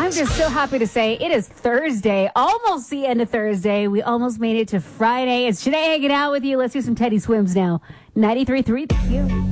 I'm just so happy to say it is Thursday, almost the end of Thursday. We almost made it to Friday. It's Janae hanging out with you. Let's do some Teddy Swims now. 93.3, thank you.